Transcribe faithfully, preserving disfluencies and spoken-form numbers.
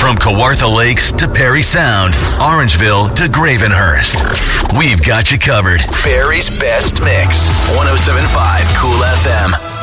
From Kawartha Lakes to Perry Sound, Orangeville to Gravenhurst, we've got you covered. Barrie's Best Mix, one oh seven point five Cool F M.